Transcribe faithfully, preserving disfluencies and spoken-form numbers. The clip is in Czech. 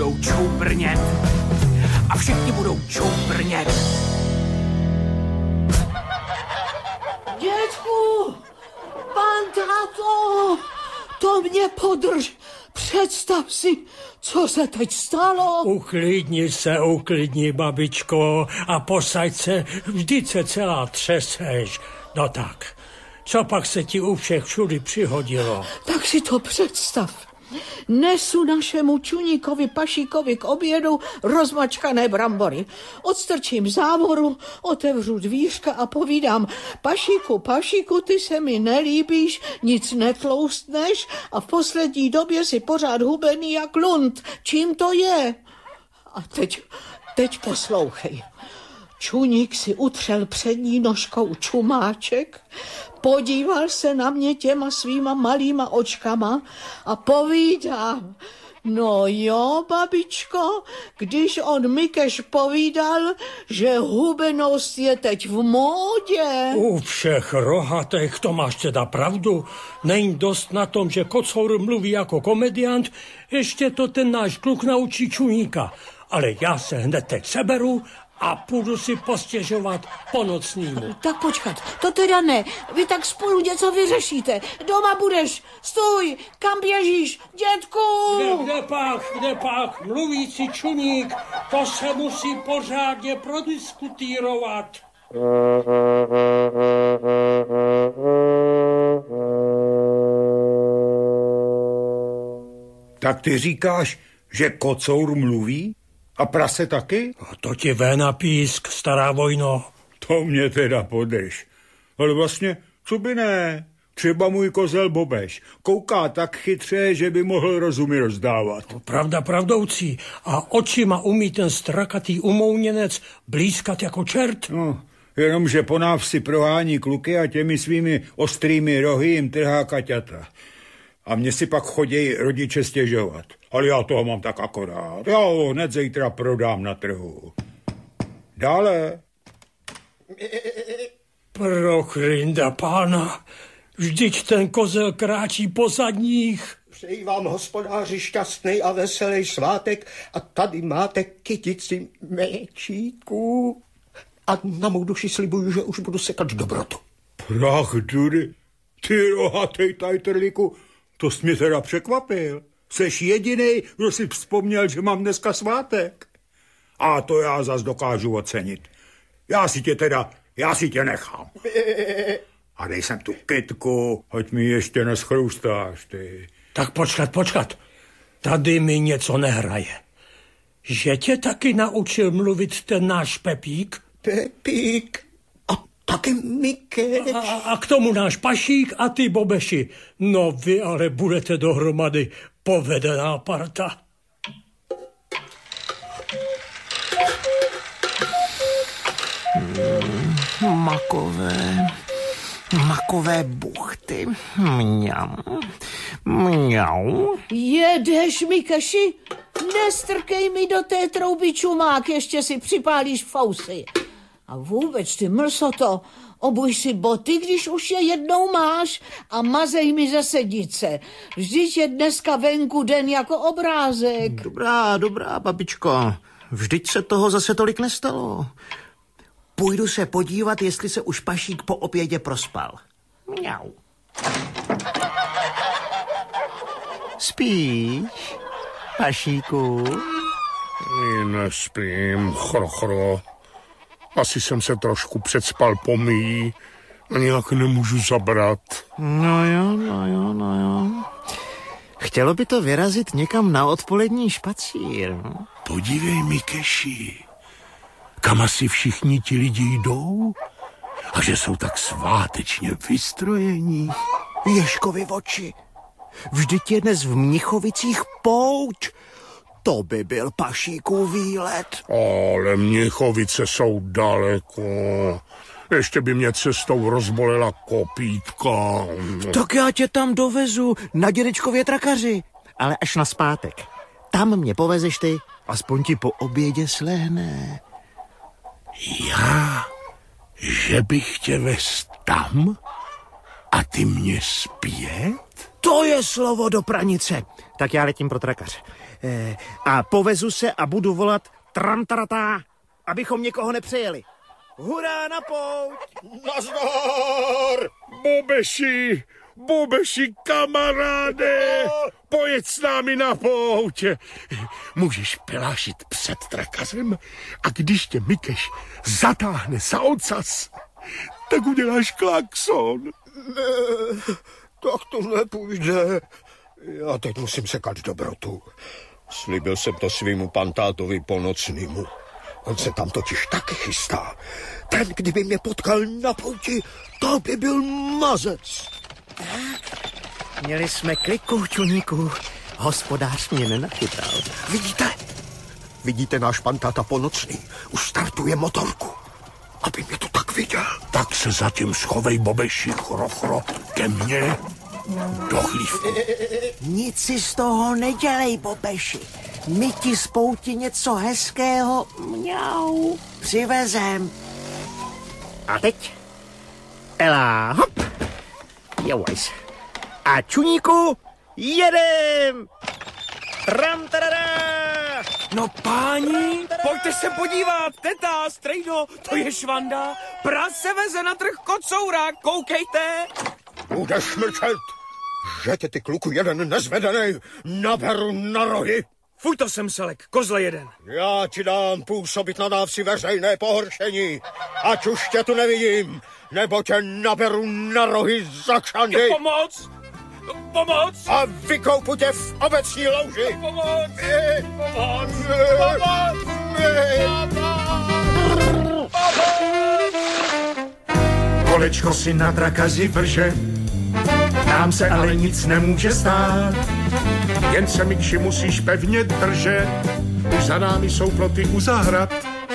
budou čoubrnět. A všichni budou čoubrnět. Dětku, pan táto, to mě podrž. Představ si, co se teď stalo. Uklidni se, uklidni, babičko, a posaď se, vždyť se celá třeseš. No tak, co pak se ti u všech všudy přihodilo? Tak si to představ. Nesu našemu čuníkovi Pašíkovi k obědu rozmačkané brambory. Odstrčím závoru, otevřu dvířka a povídám: Pašíku, Pašíku, ty se mi nelíbíš, nic netloustneš a v poslední době si pořád hubený jak lund. Čím to je? A teď, teď poslouchej. Čuník si utřel přední nožkou čumáček, podíval se na mě těma svýma malýma očkama a povídá: no jo, babičko, když on Mikeš povídal, že hubenost je teď v módě. U všech rohatech to máš teda pravdu. Není dost na tom, že Kocour mluví jako komediant, ještě to ten náš kluk naučí Čuníka. Ale já se hned teď seberu a půjdu si postěžovat po nocnímu. Tak počkat, to teda ne. Vy tak spolu něco vyřešíte. Doma budeš. Stůj, kam běžíš, dětku? Kde, kde pak, kde pak? Mluvící Čuník, to se musí pořádně prodiskutírovat. Tak ty říkáš, že Kocour mluví? A prase taky? A to ti vé na písk, stará vojno. To mě teda podrž. Ale vlastně, co by ne? Třeba můj kozel Bobeš kouká tak chytře, že by mohl rozumy rozdávat. Pravda pravdoucí. A očima umí ten strakatý umouněnec blízkat jako čert. No, jenomže po návsi prohání kluky a těmi svými ostrými rohy jim trhá kaťata. A mně si pak chodějí rodiče stěžovat. Ale já toho mám tak akorát. Já ho hned zítra prodám na trhu. Dále. Prochrinda pána, vždyť ten kozel kráčí po zadních. Přeji vám, hospodáři, šťastný a veselý svátek a tady máte kytici méčíků. A na mou duši slibuju, že už budu sekat dobrotu. Prach dury, ty rohatej tajtrlíku, to jsi mě teda překvapil. Seš jedinej, kdo si vzpomněl, že mám dneska svátek. A to já zas dokážu ocenit. Já si tě teda, já si tě nechám. A dej sem tu kytku, hoď mi ještě neschrustáš, ty. Tak počkat, počkat. Tady mi něco nehraje. Že tě taky naučil mluvit ten náš Pepík? Pepík a taky Mikeš. A, a k tomu náš Pašík a ty Bobeši. No vy ale budete dohromady povedená parta. Hmm, makové, makové buchty. Mňam, mňau. Jedeš, Mikeši? Nestrkej mi do té trouby čumák, ještě si připálíš fousy. A vůbec, ty mlsoto, obuj si boty, když už je jednou máš, a mazej mi ze sedice. Vždyť je dneska venku den jako obrázek. Dobrá, dobrá, babičko. Vždyť se toho zase tolik nestalo. Půjdu se podívat, jestli se už Pašík po obědě prospal. Mňau. Spíš, Pašíku? Nespím, chrochro. Asi jsem se trošku předspal pomíjí a nějak nemůžu zabrat. No jo, no jo, no jo. Chtělo by to vyrazit někam na odpolední špacír. Podívej, Mikeši, kam asi všichni ti lidi jdou a že jsou tak svátečně vystrojení. Ježkovi oči. Vždyť je dnes v Mnichovicích pouč. To by byl Pašíkův výlet. Ale Mnichovice jsou daleko. Ještě by mě cestou rozbolela kopítka. Tak já tě tam dovezu na dědečkově trakaři. Ale až na zpátek. Tam mě povezeš ty, aspoň ti po obědě slehne. Já? Že bych tě vez tam? A ty mě zpět? To je slovo do pranice. Tak já letím pro trakař. E, a povezu se a budu volat tramtaratá, abychom někoho nepřejeli. Hurá na pouť! Nazdar! Bobeši, Bobeši, kamaráde, pojeď s námi na pouť. Můžeš pelášit před trakařem a když tě Mikeš zatáhne za ocas, tak uděláš klakson. Ne, tak to nepůjde. Já teď musím sekat dobrotu. Slíbil jsem to svýmu pantátovi Ponocnýmu. On se tam totiž taky chystá. Ten, kdyby mě potkal na pouti, to by byl mazec. Měli jsme kliku, čuníku. Hospodář mě nenachytal. Vidíte? Vidíte náš pantáta Ponocný? Už startuje motorku. Aby mě to tak viděl. Tak se zatím schovej, Bobeši, chrochro, ke mně do chlívku. Nic si z toho nedělej, Bobeši. My ti z pouti něco hezkého mňau přivezem. A teď? Ela, hop. Jovajs. A čuníku, jedem! Tram, tarara! No páni, pojďte se podívat, teta, strejdo, to je švanda. Prase se veze na trh kocoura, koukejte. Budeš mlčet, že tě ty kluku jeden nezvedenej naberu na rohy. Fuj to jsem selek, kozle jeden. Já ti dám působit na dávci veřejné pohoršení. Ať už tě tu nevidím, nebo tě naberu na rohy za kšandy. Pomoc! Pomoc! A vykoupu tě v obecní louži. Pomoc! Pomoc! Kolečko si na trakaři vrže, nám se ale nic nemůže stát. Jen se, Mikši, musíš pevně držet, už za námi jsou ploty u zahrad.